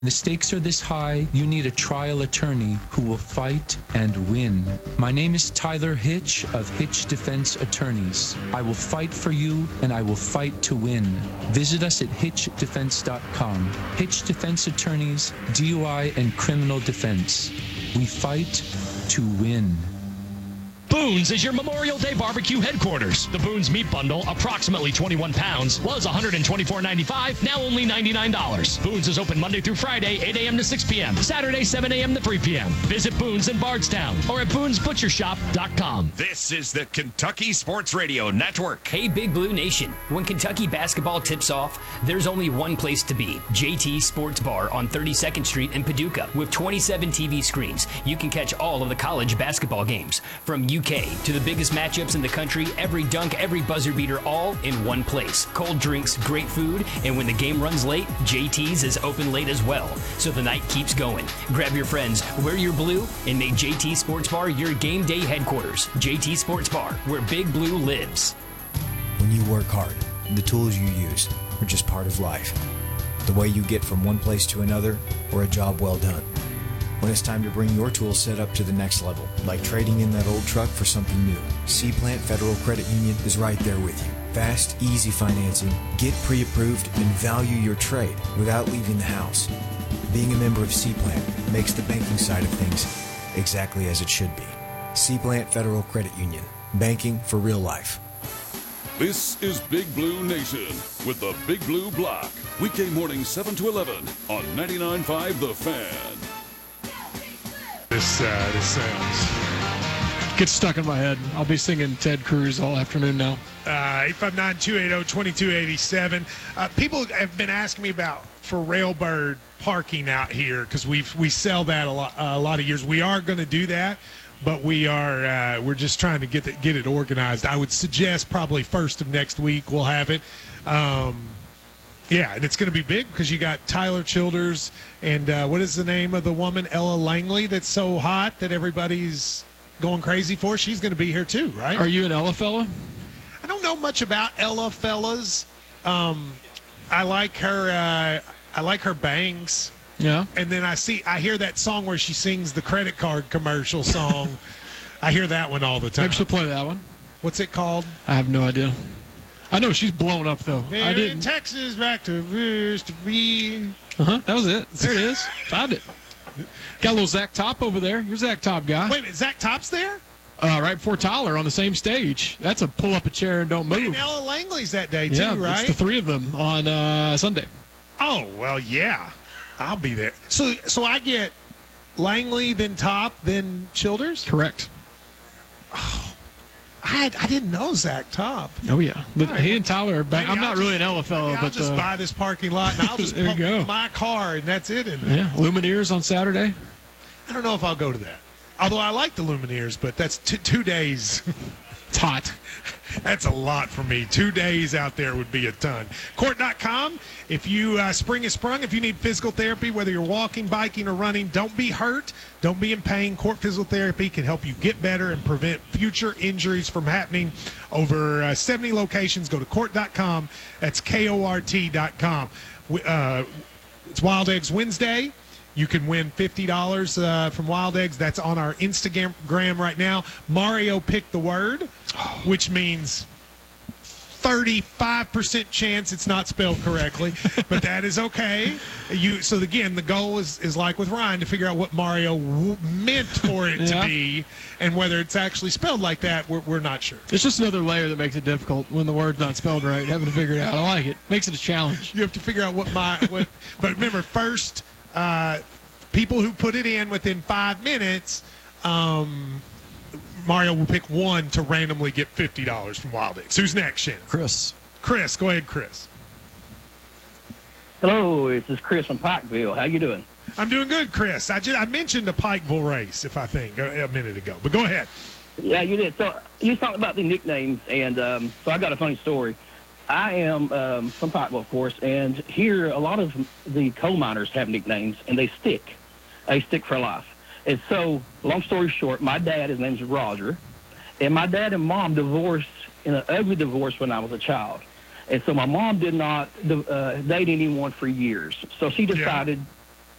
The stakes are this high, you need a trial attorney who will fight and win. My name is Tyler Hitch of Hitch Defense Attorneys. I will fight for you, and I will fight to win. Visit us at hitchdefense.com. Hitch Defense Attorneys, DUI and criminal defense. We fight to win. Boone's is your Memorial Day barbecue headquarters. The Boone's meat bundle, approximately 21 pounds, was $124.95, now only $99. Boone's is open Monday through Friday, 8 a.m. to 6 p.m., Saturday, 7 a.m. to 3 p.m. Visit Boone's in Bardstown or at boonesbutchershop.com. This is the Kentucky Sports Radio Network. Hey, Big Blue Nation. When Kentucky basketball tips off, there's only one place to be. JT Sports Bar on 32nd Street in Paducah. With 27 TV screens, you can catch all of the college basketball games. From UK to the biggest matchups in the country, every dunk, every buzzer beater, all in one place. Cold drinks, great food, and when the game runs late, JT's is open late as well. So the night keeps going. Grab your friends, wear your blue, and make JT Sports Bar your game day headquarters. JT Sports Bar, where Big Blue lives. When you work hard, the tools you use are just part of life. The way you get from one place to another, or a job well done. When it's time to bring your tool set up to the next level, like trading in that old truck for something new, C-Plant Federal Credit Union is right there with you. Fast, easy financing, get pre-approved, and value your trade without leaving the house. Being a member of C-Plant makes the banking side of things exactly as it should be. C-Plant Federal Credit Union. Banking for real life. This is Big Blue Nation with the Big Blue Block. Weekday morning 7 to 11 on 99.5 The Fan. This sounds gets stuck in my head. I'll be singing Ted Cruz all afternoon now. 859-280-2287. People have been asking me about for Railbird parking out here because we sell that a lot of years. We are going to do that, but we're just trying to get it organized. I would suggest probably first of next week we'll have it. Yeah, and it's going to be big because you got Tyler Childers and what is the name of the woman, Ella Langley, that's so hot that everybody's going crazy for? She's going to be here too, right? Are you an Ella fella? I don't know much about Ella fellas. I like her. I like her bangs. Yeah. And then I hear that song where she sings the credit card commercial song. I hear that one all the time. Maybe she'll play that one. What's it called? I have no idea. I know she's blown up, though. I didn't. In Texas, back to used to be. That was it. There it is. Found it. Got a little Zach Top over there. You're Zach Top guy. Wait a minute, Zach Top's there? Right before Tyler on the same stage. That's a pull up a chair and don't move. And Ella Langley's that day, too, yeah, right? It's the three of them on Sunday. Oh, well, yeah. I'll be there. So I get Langley, then Top, then Childers? Correct. Oh. I didn't know Zach Top. Oh, yeah. But right. He and Tyler are back. I'm not really an Ella fellow, but I'll just buy this parking lot and I'll just there you go. my car and that's it. Yeah, Lumineers on Saturday. I don't know if I'll go to that. Although I like the Lumineers, but that's 2 days. It's hot. That's a lot for me. 2 days out there would be a ton. Court.com, if you spring is sprung, if you need physical therapy, whether you're walking, biking, or running, don't be hurt. Don't be in pain. Court Physical Therapy can help you get better and prevent future injuries from happening. Over 70 locations. Go to court.com. That's KORT.com. It's Wild Eggs Wednesday. You can win $50 from Wild Eggs. That's on our Instagram right now. Mario picked the word, which means 35% chance it's not spelled correctly, but that is okay. So again, the goal is like with Ryan to figure out what Mario meant for it to be, and whether it's actually spelled like that, we're not sure. It's just another layer that makes it difficult when the word's not spelled right. Having to figure it out. I like it. Makes it a challenge. You have to figure out what. But remember, first. People who put it in within 5 minutes, Mario will pick one to randomly get $50 from Wild Eggs. Who's next, Shannon? Chris. Chris, go ahead, Chris. Hello, this is Chris from Pikeville. How you doing? I'm doing good, Chris. I mentioned the Pikeville race, a minute ago. But go ahead. Yeah, you did. So you talked about the nicknames, and so I got a funny story. I am from Pikeville, of course, and here a lot of the coal miners have nicknames, and they stick. They stick for life. And so, long story short, my dad, his name's Roger, and my dad and mom divorced in an ugly divorce when I was a child. And so my mom did not date anyone for years. So she decided